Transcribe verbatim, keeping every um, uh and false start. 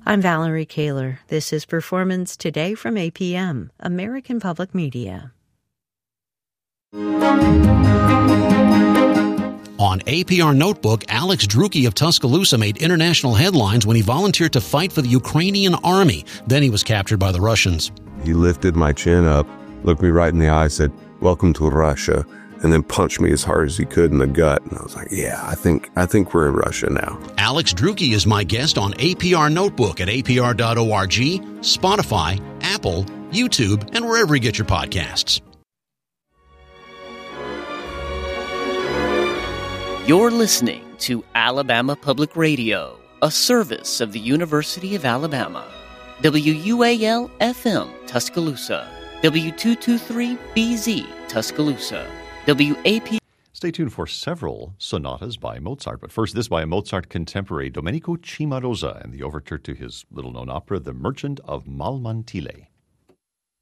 I'm Valerie Kaler. This is Performance Today from A P M, American Public Media. On A P R Notebook, Alex Drueke of Tuscaloosa made international headlines when he volunteered to fight for the Ukrainian army. Then he was captured by the Russians. He lifted my chin up, looked me right in the eye, said, "Welcome to Russia," and then punched me as hard as he could in the gut. And I was like, yeah, I think I think we're in Russia now. Alex Drueke is my guest on A P R Notebook at A P R dot org, Spotify, Apple, YouTube, and wherever you get your podcasts. You're listening to Alabama Public Radio, a service of the University of Alabama. W U A L F M, Tuscaloosa. W two twenty-three B Z, Tuscaloosa. W A P. Stay tuned for several sonatas by Mozart, but first this by a Mozart contemporary, Domenico Cimarosa, and the overture to his little-known opera, The Merchant of Malmantile.